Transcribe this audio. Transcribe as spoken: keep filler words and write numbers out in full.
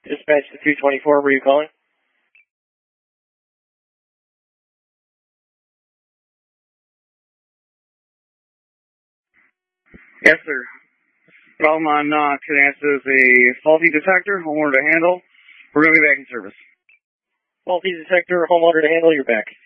Dispatch to three twenty-four, were you calling? Yes, sir. Problem on uh, Canasta is a faulty detector, homeowner to handle. We're going to be back in service. Faulty detector, homeowner to handle, you're back.